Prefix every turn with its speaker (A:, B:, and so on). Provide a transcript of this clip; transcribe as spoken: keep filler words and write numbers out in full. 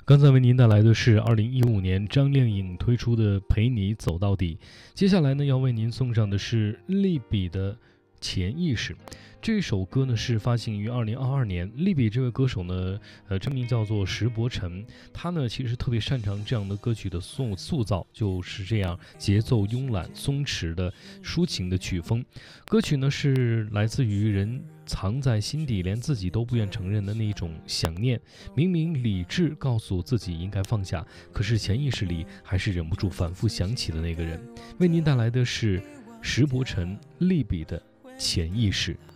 A: 刚才为您带来的是二零一五年张靓颖推出的《陪你走到底》，接下来呢要为您送上的是利比的潜意识。这首歌呢是发行于二零二二年，利比这位歌手呢，呃，真名叫做石伯晨，他呢其实特别擅长这样的歌曲的塑塑造，就是这样节奏慵懒、松弛的抒情的曲风。歌曲呢是来自于人藏在心底，连自己都不愿承认的那一种想念。明明理智告诉自己应该放下，可是潜意识里还是忍不住反复想起的那个人。为您带来的是石伯晨利比的潜意识。